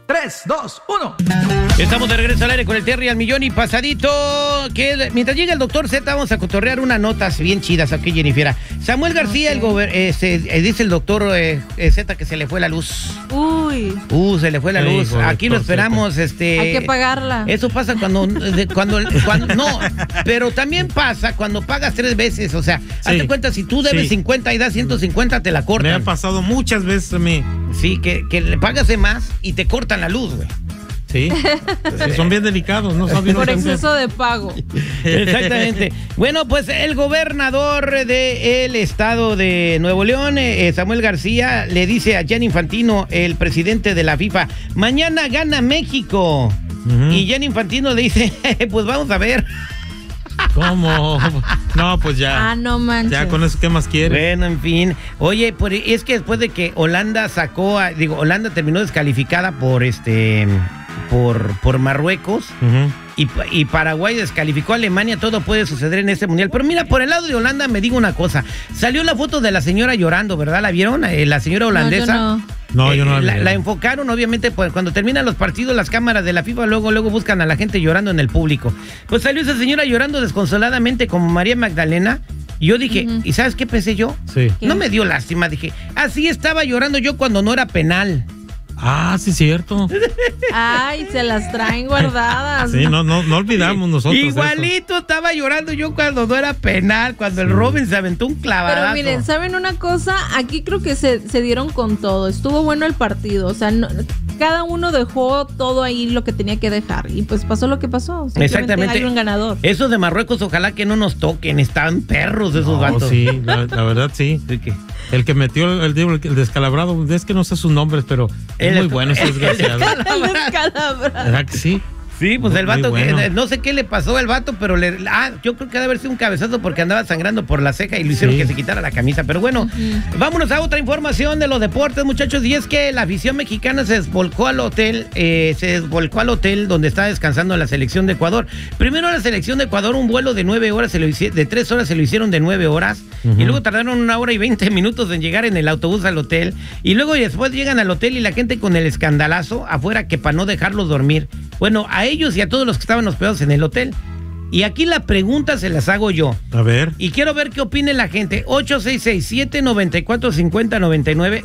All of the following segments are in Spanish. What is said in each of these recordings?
3, 2, 1. Estamos de regreso al aire con el Terry al millón y pasadito. Que mientras llega el doctor Z, vamos a cotorrear unas notas bien chidas aquí, Jennifer. Samuel García, dice el doctor Z que se le fue la luz. Uy. Se le fue la luz. Aquí lo esperamos. Hay que pagarla. Eso pasa cuando no, pero también pasa cuando pagas 3 veces. O sea, hazte cuenta, si tú debes 50 y das 150, te la cortan. Me ha pasado muchas veces a mí. Sí, que le pagas de más y te cortan la luz, güey. Sí, son bien delicados, ¿no? Son bien por exceso de pago. Exactamente. Bueno, pues el gobernador del estado de Nuevo León, Samuel García, le dice a Gianni Infantino, el presidente de la FIFA, mañana gana México. Y Gianni Infantino le dice, pues vamos a ver. ¿Cómo? No, pues ya. No manches. Ya con eso, ¿qué más quieres? Bueno, en fin. Oye, pues es que después de que Holanda Holanda terminó descalificada por Marruecos, y Paraguay descalificó a Alemania, todo puede suceder en este mundial. Pero mira, por el lado de Holanda me digo una cosa. Salió la foto de la señora llorando, ¿verdad? ¿La vieron? La señora holandesa. No, yo no la enfocaron, obviamente, pues cuando terminan los partidos, las cámaras de la FIFA luego buscan a la gente llorando en el público. Pues salió esa señora llorando desconsoladamente como María Magdalena. Y yo dije, ¿y sabes qué pensé yo? Sí. No me dio lástima, dije, así estaba llorando yo cuando no era penal. Sí, cierto. Ay, se las traen guardadas. Sí, no olvidamos nosotros. Igualito estaba llorando yo cuando no era penal, cuando el Robin se aventó un clavadazo. Pero miren, ¿saben una cosa? Aquí creo que se dieron con todo. Estuvo bueno el partido. O sea, cada uno dejó todo ahí lo que tenía que dejar. Y pues pasó lo que pasó. Exactamente. Hay un ganador. Esos de Marruecos, ojalá que no nos toquen. Están perros esos vatos. Sí, la verdad sí. El que metió el descalabrado, es que no sé sus nombres, pero es muy bueno ese desgraciado. El descalabrado. ¿Verdad que sí? Sí, pues el vato, bueno. no sé qué le pasó al vato, pero yo creo que debe haber sido un cabezazo porque andaba sangrando por la ceja y lo hicieron que se quitara la camisa. Pero bueno, vámonos a otra información de los deportes, muchachos. Y es que la afición mexicana se desvolcó al hotel donde está descansando la selección de Ecuador. Primero la selección de Ecuador, un vuelo de 9 horas, de 3 horas se lo hicieron de 9 horas. Y luego tardaron 1 hora y 20 minutos en llegar en el autobús al hotel. Y luego después llegan al hotel y la gente con el escandalazo afuera que para no dejarlos dormir. Bueno, a ellos y a todos los que estaban hospedados en el hotel. Y aquí la pregunta se las hago yo. A ver. Y quiero ver qué opine la gente. 866-794-5099.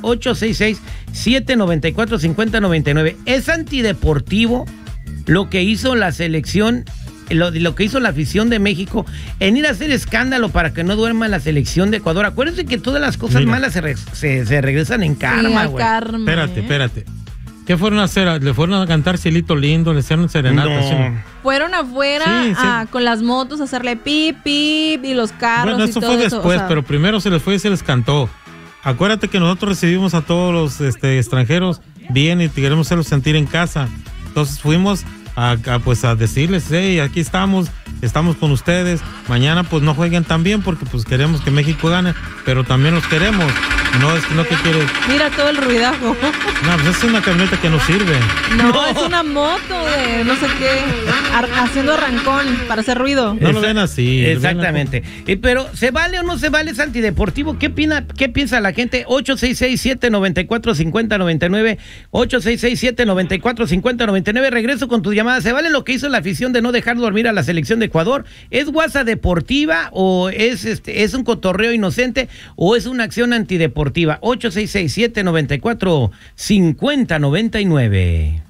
866-794-5099. ¿Es antideportivo lo que hizo la selección, lo que hizo la afición de México en ir a hacer escándalo para que no duerma la selección de Ecuador? Acuérdense que todas las cosas malas se regresan en karma, güey. Espérate. ¿Qué fueron a hacer? ¿Le fueron a cantar Cielito Lindo? ¿Le hicieron serenata? No. Fueron afuera con las motos a hacerle pip, pip y los carros. Bueno, eso y todo fue después, pero primero se les fue y se les cantó. Acuérdate que nosotros recibimos a todos los extranjeros bien y queremos hacerlos sentir en casa. Entonces fuimos a decirles, hey, aquí estamos con ustedes. Mañana pues no jueguen tan bien porque pues queremos que México gane, pero también los queremos. No es que no te quieres. Mira todo el ruidajo. No, pues es una camioneta que no sirve. No, es una moto de no sé qué, haciendo arrancón para hacer ruido. No lo ven así. Exactamente. Pero ¿se vale o no se vale? ¿Es antideportivo? ¿Qué piensa la gente? 866-794-5099. 866-794-5099. Regreso con tu llamada. ¿Se vale lo que hizo la afición de no dejar dormir a la selección de Ecuador? ¿Es guasa deportiva o es un cotorreo inocente o es una acción antideportiva? 866-794-5099.